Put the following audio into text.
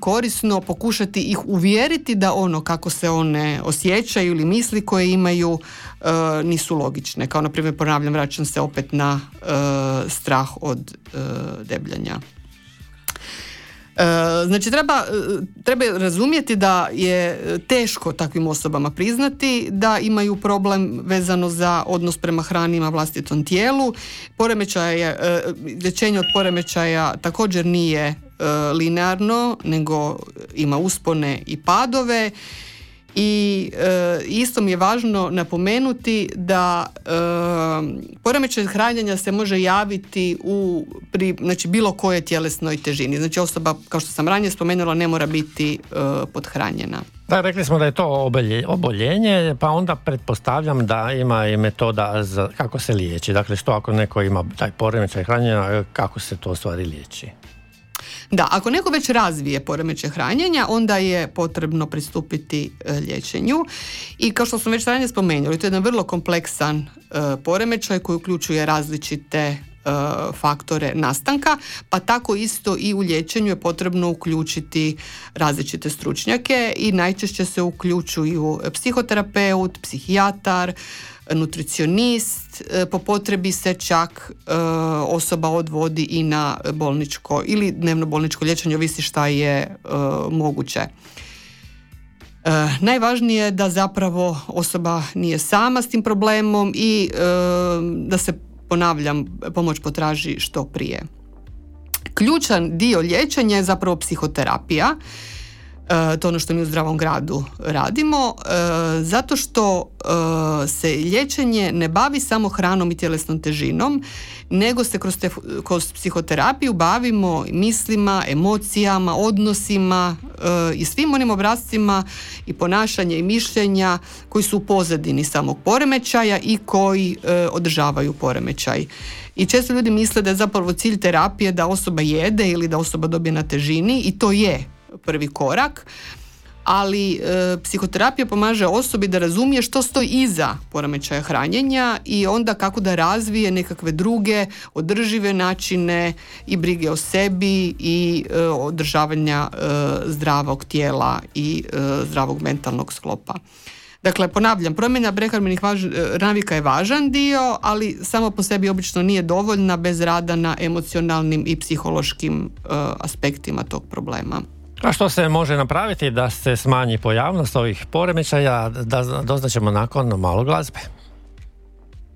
korisno pokušati ih uvjeriti da ono kako se one osjećaju ili misli koje imaju nisu logične. Kao na primjer, ponavljam, vraćam se opet na strah od debljanja. Znači treba razumjeti da je teško takvim osobama priznati da imaju problem vezano za odnos prema hrani na vlastitom tijelu. Liječenje od poremećaja također nije linearno, nego ima uspone i padove. I isto mi je važno napomenuti da poremećaj hranjenja se može javiti pri bilo kojoj tjelesnoj težini. Znači osoba, kao što sam ranije spomenula, ne mora biti pothranjena. Da, rekli smo da je to oboljenje, pa onda pretpostavljam da ima i metoda za kako se liječi. Dakle, što ako neko ima taj poremećaj hranjenja, kako se to u stvari liječi? Da, ako neko već razvije poremećaj hranjenja, onda je potrebno pristupiti liječenju. I kao što smo već ranije spomenuli, to je jedan vrlo kompleksan poremećaj koji uključuje različite faktore nastanka, pa tako isto i u liječenju je potrebno uključiti različite stručnjake i najčešće se uključuju psihoterapeut, psihijatar, nutricionist, po potrebi se čak osoba odvodi i na bolničko ili dnevno bolničko liječenje, ovisi šta je moguće. Najvažnije je da zapravo osoba nije sama s tim problemom i da se, ponavljam, pomoć potraži što prije. Ključan dio liječenja je zapravo psihoterapija. To je ono što mi u Zdravom gradu radimo, zato što se liječenje ne bavi samo hranom i tjelesnom težinom, nego se kroz psihoterapiju bavimo mislima, emocijama, odnosima i svim onim obrascima i ponašanja i mišljenja koji su u pozadini samog poremećaja i koji održavaju poremećaj. I često ljudi misle da je zapravo cilj terapije da osoba jede ili da osoba dobije na težini, i to je prvi korak, ali psihoterapija pomaže osobi da razumije što stoji iza poremećaja hranjenja i onda kako da razvije nekakve druge održive načine i brige o sebi i održavanja zdravog tijela i zdravog mentalnog sklopa. Dakle, ponavljam, promjena prehrambenih navika je važan dio, ali samo po sebi obično nije dovoljna bez rada na emocionalnim i psihološkim aspektima tog problema. A što se može napraviti da se smanji pojavnost ovih poremećaja, da doznaćemo nakon malo glazbe.